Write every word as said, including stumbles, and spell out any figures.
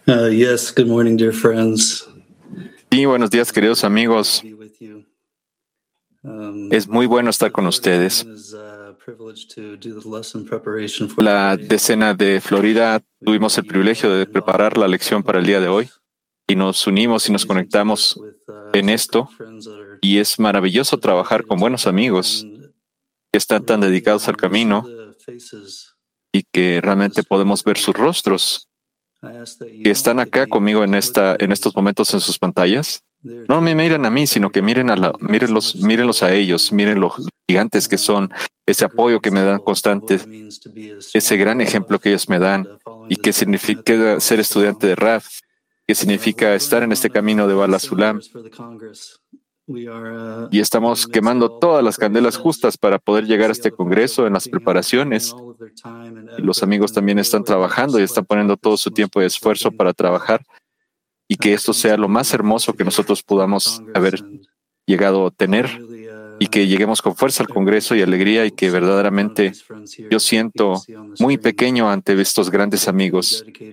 Uh, yes, good morning, dear friends. Sí, buenos días, queridos amigos. Be with you. Um, Es muy bueno estar con ustedes. is, uh, privileged to do the lesson preparation for La today. decena de Florida tuvimos el privilegio de preparar la lección para el día de hoy y nos unimos y nos conectamos en esto, y es maravilloso trabajar con buenos amigos que están tan dedicados al camino y que realmente podemos ver sus rostros, que están acá conmigo en esta en estos momentos en sus pantallas. No me miren a mí, sino que miren a la, mírenlos, mírenlos a ellos, miren los gigantes que son, ese apoyo que me dan constante, ese gran ejemplo que ellos me dan, y qué significa ser estudiante de R A F, qué significa estar en este camino de Bala Sulam. Y estamos quemando todas las candelas justas para poder llegar a este congreso en las preparaciones. Y los amigos también están trabajando y están poniendo todo su tiempo y esfuerzo para trabajar, y que esto sea lo más hermoso que nosotros podamos haber llegado a tener, y que lleguemos con fuerza al Congreso y alegría, y que verdaderamente yo siento muy pequeño ante estos grandes amigos